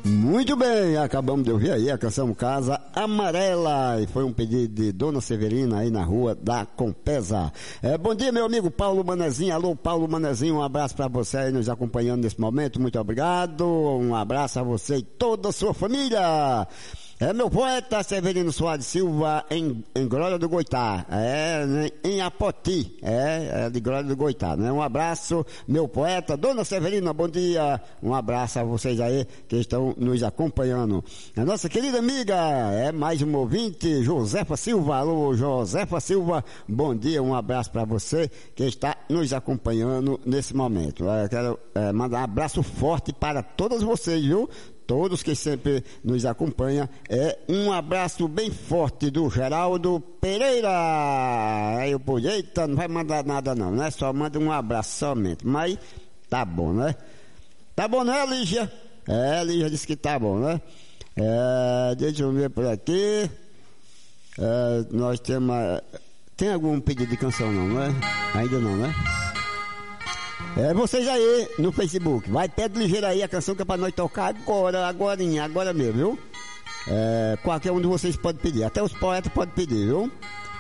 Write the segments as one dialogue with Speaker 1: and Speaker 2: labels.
Speaker 1: Muito bem, acabamos de ouvir aí a canção Casa Amarela, e foi um pedido de Dona Severina aí na rua da Compesa. Bom dia, meu amigo Paulo Manezinho. Alô, Paulo Manezinho, um abraço para você aí nos acompanhando nesse momento, muito obrigado, um abraço a você e toda a sua família. Meu poeta Severino Soares Silva em Glória do Goitá, em Apoti, de Glória do Goitá, né? Um abraço, meu poeta, Dona Severina, bom dia, um abraço a vocês aí que estão nos acompanhando. A nossa querida amiga, mais um ouvinte, Josefa Silva. Alô, Josefa Silva, bom dia, um abraço para você que está nos acompanhando nesse momento. Eu quero mandar um abraço forte para todos vocês, viu? Todos que sempre nos acompanham, um abraço bem forte do Geraldo Pereira. Aí eu pus, eita, não vai mandar nada não, né? Só manda um abraço somente, mas tá bom, né? Tá bom, né, Lígia? Lígia disse que tá bom, né? Deixa eu ver por aqui. Nós temos... Tem algum pedido de canção não, né? Ainda não, né? Vocês aí no Facebook, vai pede ligeiro aí a canção que é pra nós tocar agora mesmo, viu? Qualquer um de vocês pode pedir, até os poetas podem pedir, viu?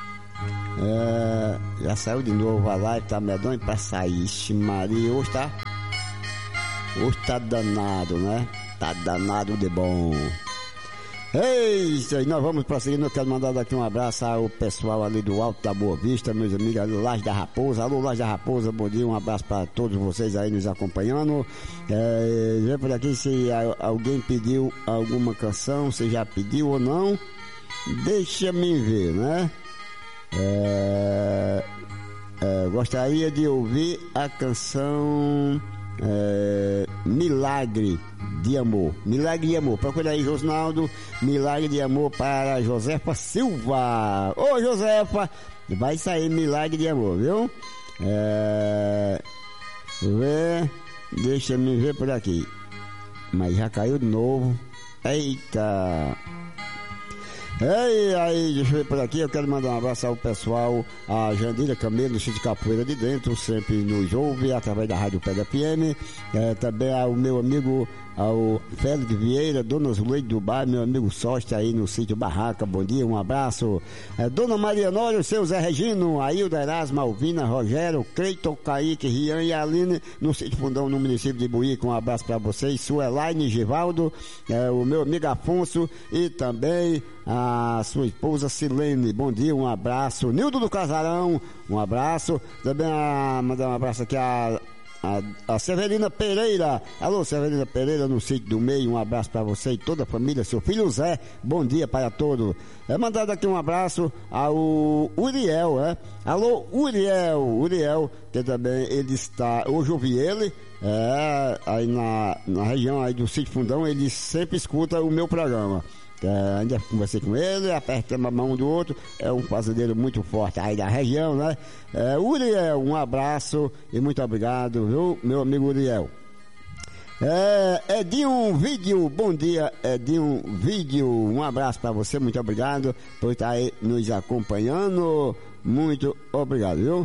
Speaker 1: Já saiu de novo a live, tá medonho pra sair. Ixi, Maria, hoje tá danado, né? Tá danado de bom. Nós vamos prosseguindo. Eu quero mandar daqui um abraço ao pessoal ali do Alto da Boa Vista, meus amigos ali do Laje da Raposa. Alô, Laje da Raposa, bom dia, um abraço para todos vocês aí nos acompanhando. Vê por aqui se alguém pediu alguma canção, se já pediu ou não, deixa-me ver, né? Gostaria de ouvir a canção Milagre de Amor. Milagre de Amor. Procura aí, Josnaldo. Milagre de Amor para Josefa Silva. Ô, Josefa, vai sair Milagre de Amor, viu? Deixa-me ver por aqui. Mas já caiu de novo. Eita! Aí, deixa eu ver por aqui, eu quero mandar um abraço ao pessoal, a Jandira Camelo, do Sítio Capoeira de Dentro, sempre nos ouve através da Rádio Pedra FM, também ao meu amigo, ao Félix Vieira, Dona Zuleide do Bar, meu amigo Sosta aí no Sítio Barraca, bom dia, um abraço. Dona Maria Nório, seu Zé Regino, Ailda Erasmo, Alvina, Rogério, Cleiton, Kaique, Rian e Aline, no Sítio Fundão, no município de Buíque, um abraço para vocês, Suelaine Givaldo, o meu amigo Afonso e também a sua esposa Silene, bom dia, um abraço. Nildo do Casarão, um abraço. Também mandar um abraço aqui a Severina Pereira. Alô, Severina Pereira, no Sítio do Meio, um abraço para você e toda a família, seu filho Zé, bom dia para todos. Mandado aqui um abraço ao Uriel, Alô, Uriel, que também ele está, hoje eu vi ele, aí na região aí do Sítio Fundão, ele sempre escuta o meu programa. Ainda conversei com ele, apertamos a mão um do outro, um fazendeiro muito forte aí da região, né? Uriel, um abraço e muito obrigado, viu, meu amigo Uriel. Edinho Vídeo, bom dia, Edinho Vídeo, um abraço para você, muito obrigado por estar aí nos acompanhando, muito obrigado, viu?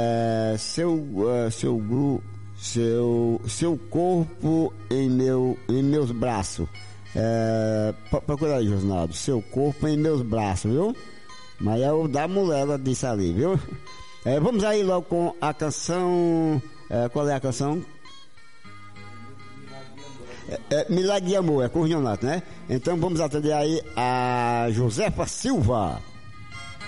Speaker 1: Seu corpo em meus braços. Procura aí, Josnaldo, seu corpo em meus braços, viu? Mas é o da mulher, ela disse ali, viu? Vamos aí logo com a canção. Qual é a canção? Milagre de Amor, com o Renato, né? Então vamos atender aí a Josefa Silva.